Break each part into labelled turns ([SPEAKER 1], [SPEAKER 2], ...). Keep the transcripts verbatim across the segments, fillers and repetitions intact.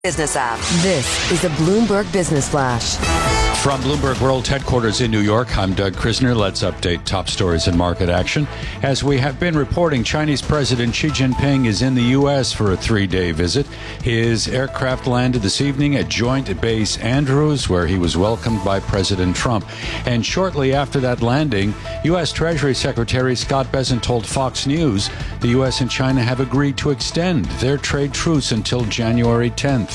[SPEAKER 1] Business app. This is a Bloomberg Business Flash.
[SPEAKER 2] From Bloomberg World Headquarters in New York, I'm Doug Krisner. Let's update top stories in market action. As we have been reporting, Chinese President Xi Jinping is in the U S for a three-day visit. His aircraft landed this evening at Joint Base Andrews, where he was welcomed by President Trump. And shortly after that landing, U S. Treasury Secretary Scott Bessent told Fox News the U S and China have agreed to extend their trade truce until January tenth.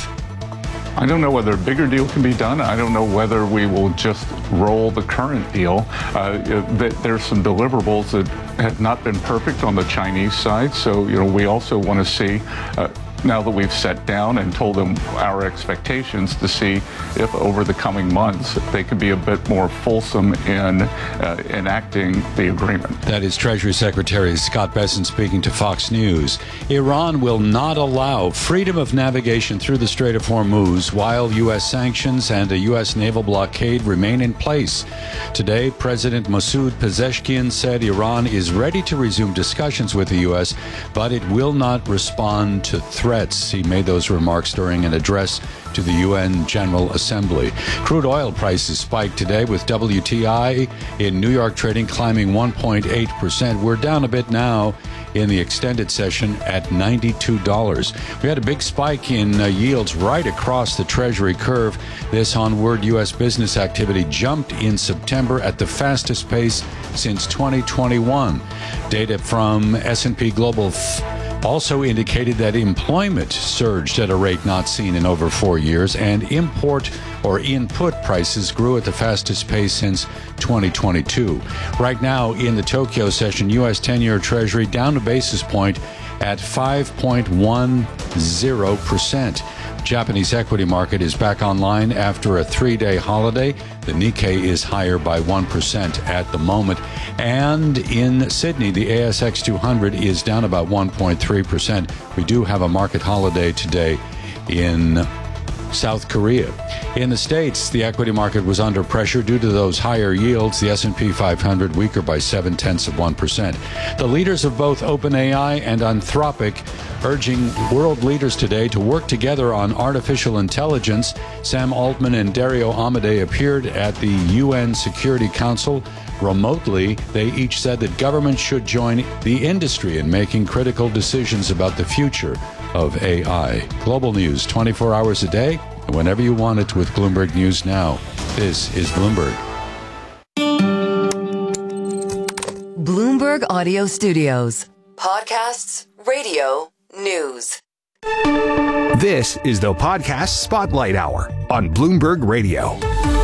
[SPEAKER 3] I don't know whether a bigger deal can be done. I don't know whether we will just roll the current deal. Uh, there's some deliverables that have not been perfect on the Chinese side. So, you know, we also want to see, uh, now that we've sat down and told them our expectations, to see if over the coming months they can be a bit more fulsome in uh, enacting the agreement.
[SPEAKER 2] That is Treasury Secretary Scott Bessent speaking to Fox News. Iran will not allow freedom of navigation through the Strait of Hormuz while U S sanctions and a U S naval blockade remain in place. Today, President Masoud Pezeshkian said Iran is ready to resume discussions with the U S, but it will not respond to threats. He made those remarks during an address to the U N General Assembly. Crude oil prices spiked today, with W T I in New York trading climbing one point eight percent. We're down a bit now in the extended session at ninety-two dollars. We had a big spike in uh, yields right across the Treasury curve. This onward U S business activity jumped in September at the fastest pace since twenty twenty-one. Data from S and P Global F- also indicated that employment surged at a rate not seen in over four years, and import or input prices grew at the fastest pace since twenty twenty-two. Right now in the Tokyo session, U S ten-year Treasury down a basis point at five point one zero percent. Japanese equity market is back online after a three-day holiday. The Nikkei is higher by one percent at the moment. And in Sydney, the A S X two hundred is down about one point three percent. We do have a market holiday today in South Korea. In the States, the equity market was under pressure due to those higher yields. The S and P five hundred weaker by seven-tenths of one percent. The leaders of both OpenAI and Anthropic urging world leaders today to work together on artificial intelligence. Sam Altman and Dario Amodei appeared at the U N Security Council remotely. They each said that governments should join the industry in making critical decisions about the future of A I. Global news twenty-four hours a day, and whenever you want it with Bloomberg News Now. This is Bloomberg.
[SPEAKER 1] Bloomberg Audio Studios. Podcasts, radio, news.
[SPEAKER 4] This is the Podcast Spotlight Hour on Bloomberg Radio.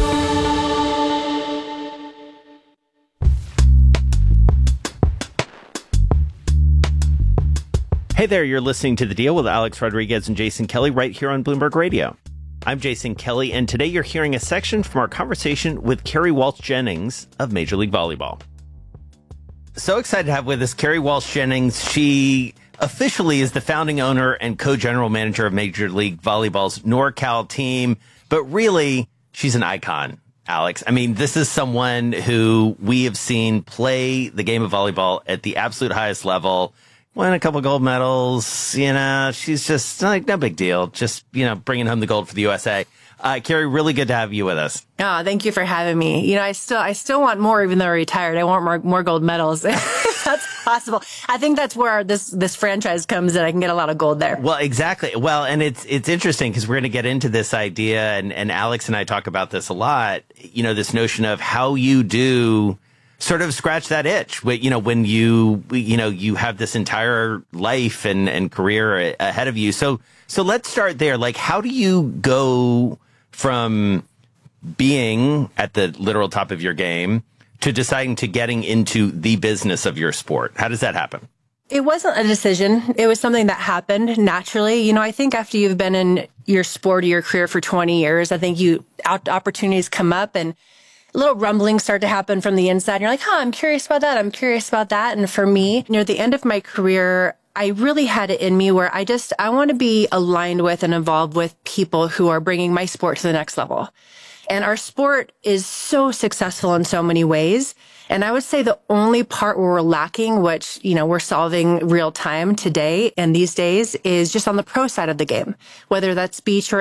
[SPEAKER 5] Hey there, you're listening to The Deal with Alex Rodriguez and Jason Kelly right here on Bloomberg Radio. I'm Jason Kelly, and today you're hearing a section from our conversation with Kerry Walsh-Jennings of Major League Volleyball. So excited to have with us Kerry Walsh-Jennings. She officially is the founding owner and co-general manager of Major League Volleyball's NorCal team, but really, she's an icon, Alex. I mean, this is someone who we have seen play the game of volleyball at the absolute highest level. Won a couple gold medals, you know, she's just like, no big deal. Just, you know, bringing home the gold for the U S A. Uh, Kerry, really good to have you with us.
[SPEAKER 6] Oh, thank you for having me. You know, I still, I still want more, even though I'm retired. I want more, more gold medals. If that's possible. I think that's where this, this franchise comes in. I can get a lot of gold there.
[SPEAKER 5] Well, exactly. Well, and it's, it's interesting because we're going to get into this idea, and, and Alex and I talk about this a lot, you know, this notion of how you do sort of scratch that itch. You know, when you, you know, you have this entire life and, and career ahead of you. So, so let's start there. Like, how do you go from being at the literal top of your game to deciding to getting into the business of your sport? How does that happen?
[SPEAKER 6] It wasn't a decision. It was something that happened naturally. You know, I think after you've been in your sport or your career for twenty years, I think you opportunities come up and little rumblings start to happen from the inside. You're like, huh, I'm curious about that. I'm curious about that. And for me, near the end of my career, I really had it in me where I just, I want to be aligned with and involved with people who are bringing my sport to the next level. And our sport is so successful in so many ways. And I would say the only part where we're lacking, which, you know, we're solving real time today and these days, is just on the pro side of the game, whether that's beach or